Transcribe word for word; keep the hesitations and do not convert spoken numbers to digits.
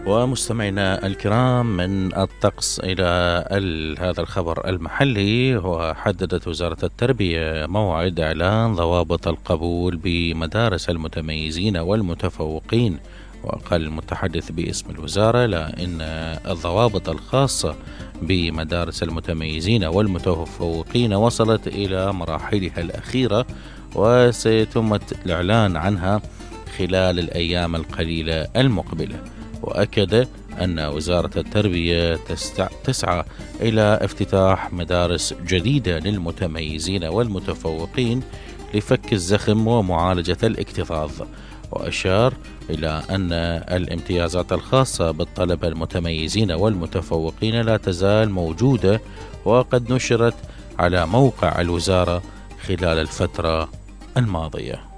ومستمعينا الكرام، من الطقس إلى ال- هذا الخبر المحلي. وحددت وزارة التربية موعد إعلان ضوابط القبول بمدارس المتميزين والمتفوقين. وقال المتحدث باسم الوزارة لا إن الضوابط الخاصة بمدارس المتميزين والمتفوقين وصلت إلى مراحلها الأخيرة، وسيتم الإعلان عنها خلال الأيام القليلة المقبلة. وأكد أن وزارة التربية تستع... تسعى إلى افتتاح مدارس جديدة للمتميزين والمتفوقين لفك الزخم ومعالجة الاكتظاظ. وأشار إلى أن الامتيازات الخاصة بالطلبة المتميزين والمتفوقين لا تزال موجودة، وقد نشرت على موقع الوزارة خلال الفترة الماضية.